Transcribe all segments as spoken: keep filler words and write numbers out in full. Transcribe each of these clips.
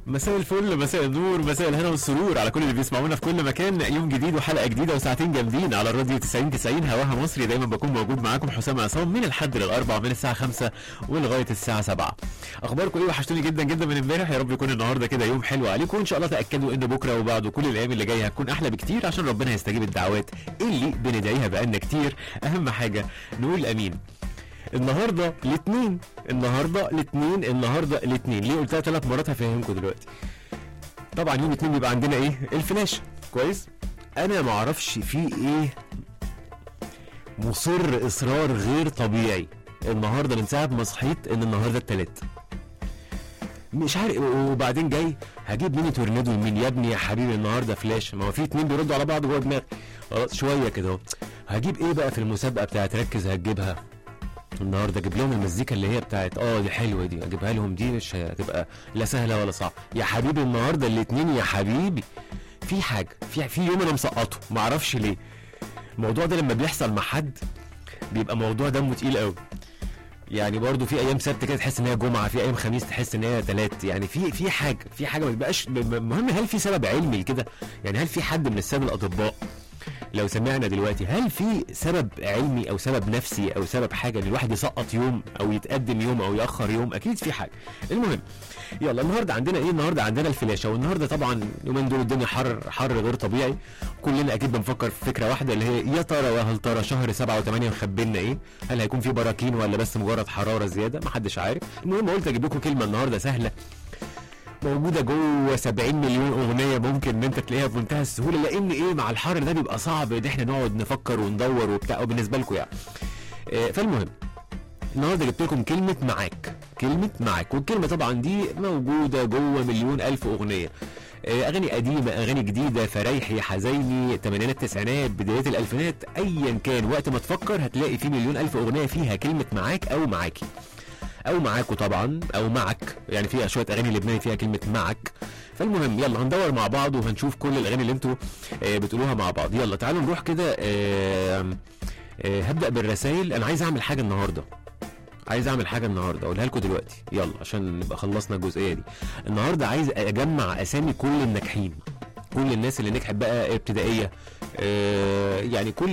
مساء الفل، مساء النور، مساء الهنا والسرور على كل اللي بيسمعونا في كل مكان. يوم جديد وحلقه جديده وساعتين جامدين على الراديو تسعين تسعين هواها مصري. دايما بكون موجود معاكم حسام عصام من الحد للاربع من الساعه خمسة ولغايه الساعه سبعة. اخباركم ايه؟ وحشتوني جدا جدا من امبارح. يا رب يكون النهارده كده يوم حلو عليكم، وان شاء الله تاكدوا ان بكره وبعده كل الايام اللي جايه هتكون احلى بكتير عشان ربنا يستجيب الدعوات اللي بندعيها بقالنا كتير. اهم حاجه نقول امين. النهارده الاثنين النهارده الاثنين النهارده الاثنين ليه قلتها ثلاث مرات هفهمكم دلوقتي. طبعا يوم الاثنين بيبقى عندنا ايه؟ الفلاش. كويس. انا ما اعرفش في ايه مصر اصرار غير طبيعي النهارده من ساعه ما صحيت ان النهارده الثلاث، مش عارف. وبعدين جاي هجيب ميني تورنيدو لمين يا ابني يا حبيبي؟ النهارده فلاش. ما هو في اتنين بيردوا على بعض جوه دماغي. خلاص شويه كده اهو. هجيب ايه بقى في المسابقه بتاعت ركز هتجيبها النهارده؟ اجيب لهم المزيكا اللي هي بتاعت اه دي حلوه دي، اجيبها لهم. دي مش هتبقى لا سهله ولا صعبه يا حبيبي. النهارده الاثنين يا حبيبي في حاجه، في في يوم انا مسقطه ما اعرفش ليه. الموضوع ده لما بيحصل مع حد بيبقى موضوع دمه تقيل قوي. يعني برضو في ايام سبت كده تحس ان هي جمعه، في ايام خميس تحس ان هي ثلاث. يعني في في حاجه في حاجه ما بيبقاش مهم. هل في سبب علمي كده؟ يعني هل في حد من الساده الاطباء لو سمعنا دلوقتي هل في سبب علمي او سبب نفسي او سبب حاجه ان الواحد يسقط يوم او يتقدم يوم او ياخر يوم؟ اكيد في حاجه. المهم يلا النهارده عندنا ايه؟ النهارده عندنا الفلاشه. والنهارده طبعا يومين دول الدنيا حر حر غير طبيعي. كلنا اكيد بنفكر في فكره واحده اللي هي يا ترى وهل ترى شهر سبعة وثمانية مخبي لنا ايه؟ هل هيكون في براكين ولا بس مجرد حراره زياده؟ محدش عارف. المهم قلت اجيب لكم كلمه النهارده سهله موجوده جوه سبعين مليون اغنيه، ممكن ان انت تلاقيها بمنتهى السهوله. لان ايه؟ مع الحر ده بيبقى صعب ان احنا نقعد نفكر وندور وبتاع وبالنسبه لكم يعني. آه فالمهم النهارده جبت لكم كلمه معاك. كلمه معاك، والكلمه طبعا دي موجوده جوه مليون الف اغنيه. آه اغاني قديمه، اغاني جديده، فرايحي، حزيني، تمانينات، تسعينات، بدايات الالفينات، ايا كان وقت ما تفكر هتلاقي في مليون الف اغنيه فيها كلمه معاك او معاكي او معاكوا طبعا او معك. يعني فيها شويه اغاني لبناني فيها كلمه معك. فالمهم يلا هندور مع بعض وهنشوف كل الاغاني اللي انتوا آه بتقولوها مع بعض. يلا تعالوا نروح كده. آه آه هبدا بالرسائل. انا عايز اعمل حاجه النهارده، عايز اعمل حاجه النهارده اقولها لكم دلوقتي يلا عشان نبقى خلصنا الجزئيه دي. النهارده عايز اجمع اسامي كل الناجحين، كل الناس اللي نجحت بقى ابتدائيه. آه يعني كل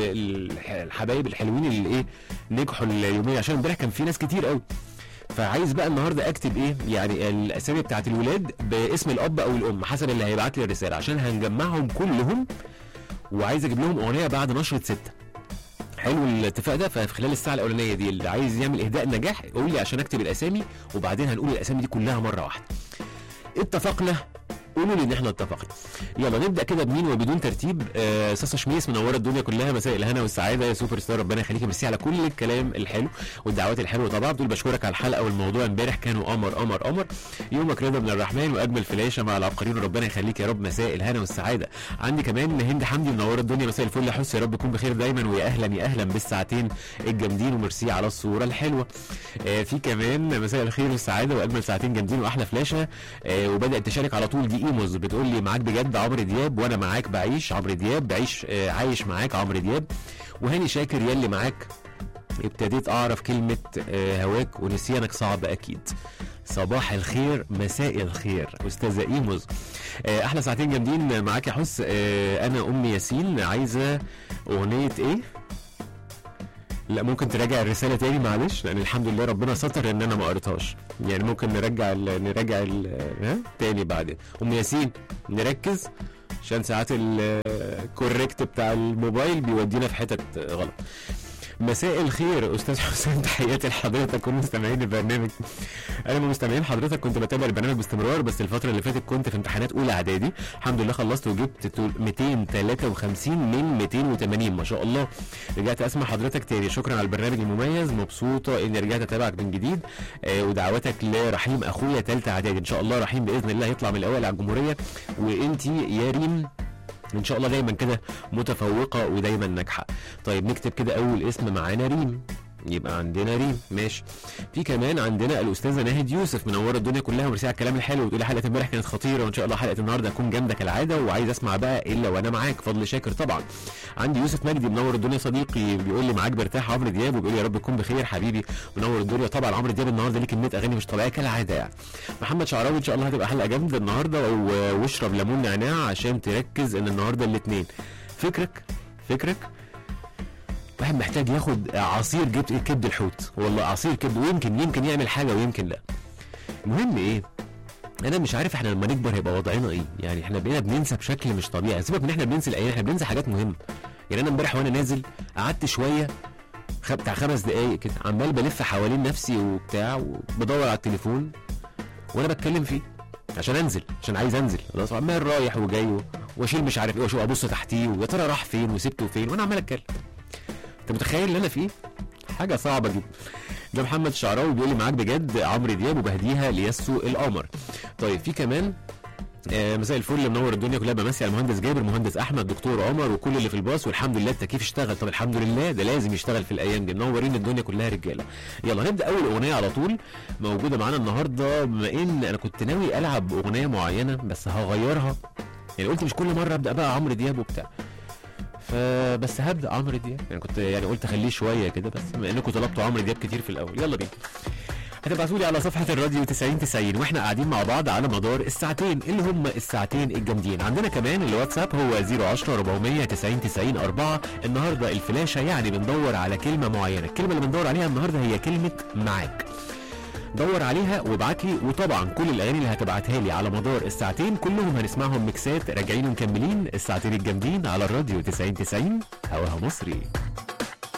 الحبايب الحلوين اللي ايه نجحوا اليومين، عشان امبارح كان في ناس كتير قوي. فعايز بقى النهارده اكتب ايه يعني الاسامي بتاعت الولاد باسم الاب او الام حسب اللي هيبعت لي الرساله، عشان هنجمعهم كلهم. وعايز اجيب لهم اغنيه بعد نشره ستة. حلو الاتفاق ده. ففي خلال الساعه الاولانيه دي اللي عايز يعمل اهداء نجاح قول لي عشان اكتب الاسامي، وبعدين هنقول الاسامي دي كلها مره واحده. اتفقنا؟ قولوا لي ان احنا اتفقنا. يلا نبدا كده بمين وبدون ترتيب. آه ساسا شميس منوره الدنيا كلها. مساء الهنا والسعاده يا سوبر ستار، ربنا يخليكي. ميرسي على كل الكلام الحلو والدعوات الحلوه. طبعا بتقول بشكرك على الحلقه والموضوع امبارح كانوا قمر قمر قمر. يومك رضا من الرحمن واجمل فلاشه مع العبقريين، ربنا يخليك يا رب. مساء الهنا والسعاده. عندي كمان هند حمدي منوره الدنيا. مساء الفل يا حس، يا رب تكون بخير دايما ويا اهلا يا اهلا بالساعتين الجامدين، وميرسي على الصوره الحلوه. آه في كمان مساء الخير والسعاده واجمل ساعتين جامدين واحلى فلاشه. آه وبدات تشارك على طول. دي ايموز بتقول لي معاك بجد عمرو دياب، وانا معاك بعيش عمرو دياب، بعيش آه عايش معاك عمرو دياب. وهاني شاكر يلي معاك ابتديت اعرف كلمه آه هواك ونسيانك صعب اكيد. صباح الخير مساء الخير استاذه ايموز. آه احلى ساعتين جامدين معاك يا حس. آه انا ام ياسين عايزه اغنيه ايه؟ لا ممكن تراجع الرساله تاني معلش، لان الحمد لله ربنا ستر ان انا ما قريتهاش. يعني ممكن نرجع ال نراجع ال ها تاني بعدين. ام ياسين نركز عشان ساعات الكوريكت بتاع الموبايل بيودينا في حتت غلط. مساء الخير استاذ حسين، تحياتي لحضرتك ومستمعين البرنامج. انا من مستمعين حضرتك، كنت بتابع البرنامج باستمرار، بس الفتره اللي فاتت كنت في امتحانات اولى اعدادي. الحمد لله خلصت وجبت مئتين وثلاثة وخمسين من مئتين وثمانين ما شاء الله. رجعت اسمع حضرتك تاني، شكرا على البرنامج المميز، مبسوطه اني رجعت اتابعك من جديد. آه ودعواتك لرحيم اخويا ثالثه اعدادي، ان شاء الله رحيم باذن الله يطلع من الاوائل على الجمهوريه، وانتي يا ريم ان شاء الله دايما كده متفوقه ودايما ناجحه. طيب نكتب كده اول اسم معانا ريم. يبقى عندنا ريم ماشي. في كمان عندنا الاستاذه ناهد يوسف منوره الدنيا كلها ومرسيه على الكلام الحلو، وتقول حلقه امبارح كانت خطيره وان شاء الله حلقه النهارده هتكون جامده كالعاده، وعايز اسمع بقى الا وانا معاك فضل شاكر طبعا. عندي يوسف مجدي منور الدنيا صديقي بيقول لي معاك برتاح عمرو دياب، وبيقول لي يا رب تكون بخير حبيبي منور الدنيا. طبعا عمرو دياب النهارده ليه كميه اغاني مش طبيعيه كالعاده يعني. محمد شعراوي ان شاء الله هتبقى حلقه جامده النهارده، واشرب ليمون نعناع عشان تركز ان النهارده الاثنين. فكرك فكرك واحد محتاج ياخد عصير جبت كبد الحوت، والله عصير كبد، ويمكن يمكن يعمل حاجه ويمكن لا. المهم ايه، انا مش عارف احنا لما نكبر هيبقى وضعنا ايه. يعني احنا بقينا بننسى بشكل مش طبيعي. سيبك من احنا بننسى الايام، احنا بننسى حاجات مهمه. يعني انا امبارح وانا نازل قعدت شويه بتاع خمس دقايق كده عمال بلف حوالين نفسي وبتاع وبدور على التليفون وانا بتكلم فيه عشان انزل، عشان عايز انزل خلاص، عمال رايح وجاي واشيل مش عارف ايه واشوف ابص تحتيه ويا ترى راح فين وسبته فين وانا عمال اتكلم. انت متخيل اللي انا فيه؟ حاجه صعبه جدا. ده محمد الشعراوي بيقول لي معاك بجد عمرو دياب وبهديها ليسو القمر. طيب في كمان آه مساء الفل منور الدنيا كلها، بمسي على المهندس جابر، مهندس احمد، دكتور عمر، وكل اللي في الباص، والحمد لله التكييف اشتغل. طب الحمد لله، ده لازم يشتغل في الايام دي. منورين الدنيا كلها رجاله. يلا نبدا اول اغنيه على طول موجوده معانا النهارده، بما ان انا كنت ناوي العب اغنيه معينه بس هغيرها. يعني قلت مش كل مره ابدا بقى عمرو دياب وبتاع، فبس هبدا عمرو دياب. يعني كنت يعني قلت اخليه شويه كده، بس بما انكم طلبتوا عمرو دياب كتير في الاول يلا بينا. هتبعتوا لي على صفحه الراديو تسعين تسعين واحنا قاعدين مع بعض على مدار الساعتين اللي هم الساعتين الجامدين. عندنا كمان الواتساب هو صفر عشرة أربعمية تسعين تسعين أربعة. النهارده الفلاشه يعني بندور على كلمه معينه، الكلمه اللي بندور عليها النهارده هي كلمه معاك. دور عليها وابعت لي، وطبعا كل الاغاني اللي هتبعتها لي على مدار الساعتين كلهم هنسمعهم ميكسات. راجعين ومكملين الساعتين الجامدين على الراديو تسعين تسعين هواها مصري.